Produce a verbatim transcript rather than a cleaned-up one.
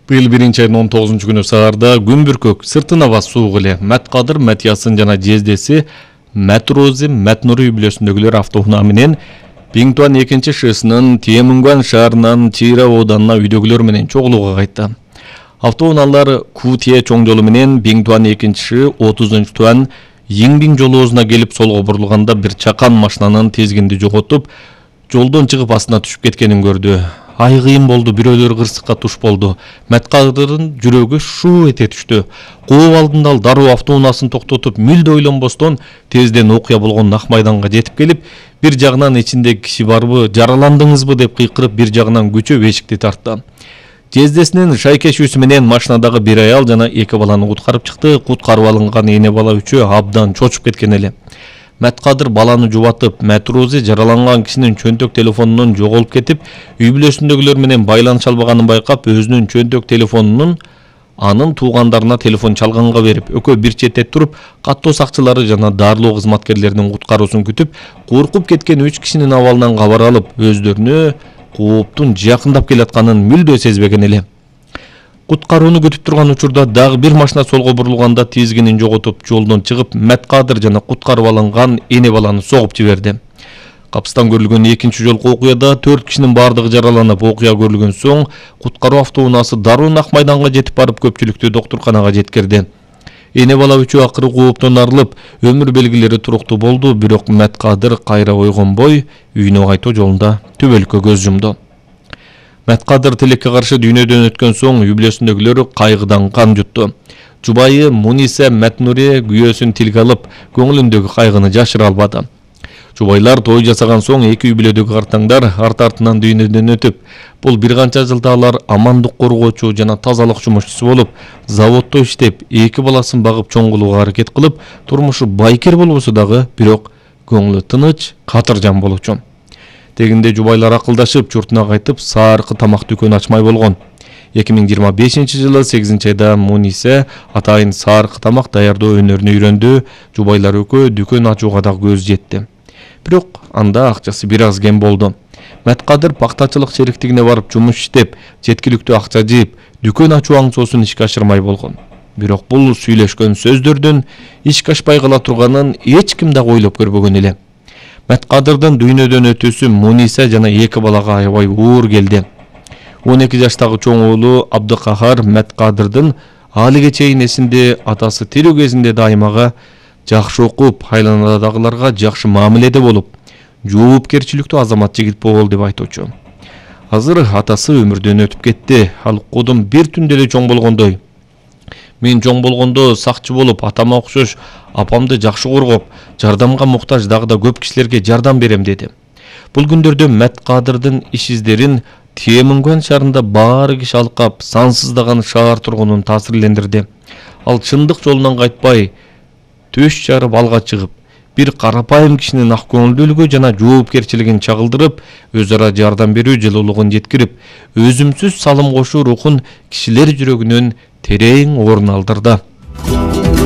Быйыл биринчи айдын он тогузунчу күнү саарда Күмбүркөк, Сыртынабас суук эле Мәткадыр, Мәтясын жана жездеси Мәтрози, Мәтнури үй бүлөсүндөгүлөр автоунаа менен Биңтуан экинчи шыйысынын Темүнган шаарынан Чыйра ооданына үйдөгүлөр менен чогулууга кайтты. Автоунаалар Кутие чоң жолу менен Биңтуан экинчи шыйы отузунчу туан Йиңбиң жолуозуна келип солго бурулганда бир чакан машинанын тезгинди жоготуп, жолдон чыгып астына түшүп кеткенин көрдү. Ай кыйын болду, бирөөлөр кырсыкка туш болду. Мәткадырдын жүрөгү шуу эте түштү. Кооп алдында ал дароо автоунаасын токтотуп, мүлдө ойлонбостон тезден окуя болгон Ак майданга жетип келип, бир жагынан ичинде киши барбы, жараландыңызбы деп кыйкырып, бир жагынан күчөп эшикти тартты. Жездесинин шайкешүүсү менен машинадагы бир аял жана эки баланы куткарып чыкты. Куткарып алынган эне бала үчөө абдан чочуп кеткен эле. Мәткадыр баланы жубатып, Мәтрози жараланган кишинин чөнтөк телефонунун жоголуп кетип, үй бүлөсүндөгүлөр менен байланыша албаганын байкап, өзүнүн чөнтөк телефонунун анын туугандарына телефон чалганга берип, экөө бир четте туруп, каттоо сакчылары жана дарылоо кызматкерлеринин куткаруусун күтүп, коркуп кеткен үч кишинин абалынан кабар алып, өздөрүнө кооптун жакындап келатканын мүлдө сезбеген эле. Куткарууну күтүп турган учурда дагы бир машина солго бурулганда тизгинин жоготуп, жолдон чыгып, Мәткадыр жана куткарып алынган эне баланы согуп жиберди. Капыстан көрүлгөн экинчи жолку окуяда төрт кишинин бардыгы жараланып, окуя көрүлгөн соң куткаруу автоунаасы дароо Ак майданга жетип барып көпчүлүктү доктурканага жеткирди. Эне бала үчөө акыры кооптон арылып, өмүр белгилери туруктуу болду, бирок Мәткадыр кайра ойгонбой, үйүнө кайтуу жолунда түбөлүккө көз жумду. Мәткадыр тилекке каршы дүйнөдөн өткөн соң үй бүлөсүндөгүлөр кайгыдан кан жутту. Жубайы Муниса Мәтнури күйөөсүн тилге алып, көңүлүндөгү кайгыны жашыра албады. Жубайлар той жасаган соң эки үй бүлөдөгү картаңдар арт-артынан дүйнөдөн өтүп, бул бир канча жылда алар амандык коргоочу жана тазалык жумушчусу болуп, заводдо иштеп, эки баласын багып чоң кылууга аракет кылып, турмушу байкер болбосо дагы, бирок көңүлү тыныч, катыржан болчу. Тегинде жубайлар акылдашып, журтуна кайтып, саркы тамак дүкөн ачмай болгон. эки миң жыйырма бешинчи жылы сегизинчи айда Муниса атайын саркы тамак даярдоо өнөрүнө үйрөндү. Жубайлар экөө дүкөн ачууга да көз жетти. Бирок анда акчасы бир аз кем болду. Мәткадыр пактачылык шериктигине барып жумуш иштеп, жеткиликтүү акча жыйып, дүкөн ачуу аңсоосун ишке ашырмай болгон. Бирок бул сүйлөшкөн сөздөрдүн ишке ашпай кала турганын эч ким да ойлоп көрбөгөн эле. Мәткадырдын дүйнөдөн өтүүсү Муниса жана эки балага аябай оор келди. он эки жаштагы чоң уулу Абдыкахар Мәткадырдын алиге чейин эсинде атасы тирүү кезинде дайымага жакшы окуп, айланадагыларга жакшы мамиледе болуп, жоопкерчиликтүү азамат жигит болду деп айтуучу. Азыр атасы өмүрдөн өтүп кетти. Ал кудум бир түндө эле чоң болгондой. Мен чоң болгондо сакчы болуп, атама окшош апамды жакшы коргоп, жардамга муктаж дагы да көп кишилерге жардам берем деди. Бул күндөрдө Мәткадырдын иш издерин Темүнган шаарында баары киши алкап, сансыздаган шаар тургунун таасирлендирди. Ал чындык жолунан кайтпай, төш жарып алга чыгып, бир карапайым кишинин ак көңүлдүүлүгү жана жоопкерчилигин чагылдырып, өз ара жардам берүү жылуулугун жеткирип, өзүмсүз салым кошуу рухун кишилер жүрөгүнөн терең орун алдырды.